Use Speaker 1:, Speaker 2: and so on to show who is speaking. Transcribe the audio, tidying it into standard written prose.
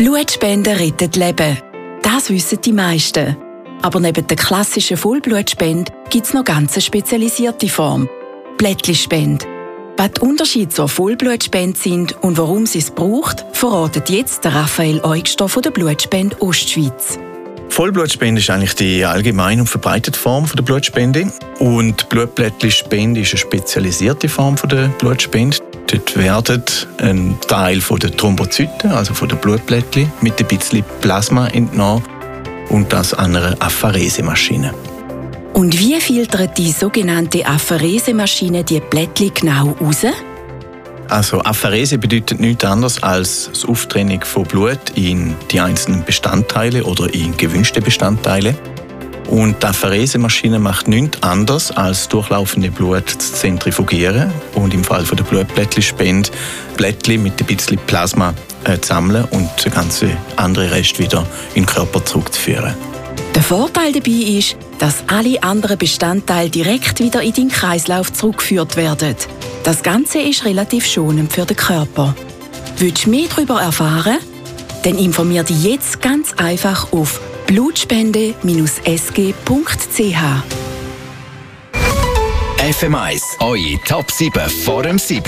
Speaker 1: Blutspenden retten Leben. Das wissen die meisten. Aber neben der klassischen Vollblutspende gibt es noch ganz eine spezialisierte Form: Plättchenspende. Was die Unterschiede zur Vollblutspende sind und warum sie es braucht, verratet jetzt der Raphael Eugster von der Blutspende Ostschweiz.
Speaker 2: Vollblutspende ist eigentlich die allgemein und verbreitete Form der Blutspende. Und Blutplättchenspende ist eine spezialisierte Form der Blutspende. Dort werden ein Teil der Thrombozyten, also von den Blutplättchen, mit ein bisschen Plasma entnommen und das an einer Apherese-Maschine.
Speaker 1: Und wie filtert die sogenannte Apherese-Maschine die Plättchen genau raus?
Speaker 2: Also Apherese bedeutet nichts anderes als das Auftrennen von Blut in die einzelnen Bestandteile oder in gewünschte Bestandteile. Und die Apherese-Maschine macht nichts anderes als durchlaufende Blut zu zentrifugieren und im Fall der Blutplättchenspende Plättchen mit ein bisschen Plasma zu sammeln und den ganzen anderen Rest wieder in den Körper zurückzuführen.
Speaker 1: Der Vorteil dabei ist, dass alle anderen Bestandteile direkt wieder in den Kreislauf zurückgeführt werden. Das Ganze ist relativ schonend für den Körper. Willst du mehr darüber erfahren? Dann informier dich jetzt ganz einfach auf blutspende-sg.ch.
Speaker 3: FM1, eure Top 7 vor dem 7.